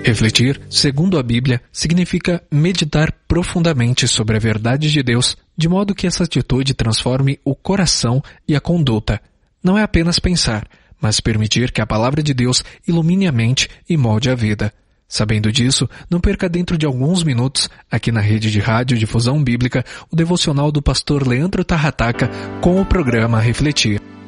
Refletir, segundo a Bíblia, significa meditar profundamente sobre a verdade de Deus, de modo que essa atitude transforme o coração e a conduta. Não é apenas pensar, mas permitir que a palavra de Deus ilumine a mente e molde a vida. Sabendo disso, não perca dentro de alguns minutos, aqui na rede de rádio Difusão Bíblica, o devocional do pastor Leandro Tarrataca com o programa Refletir.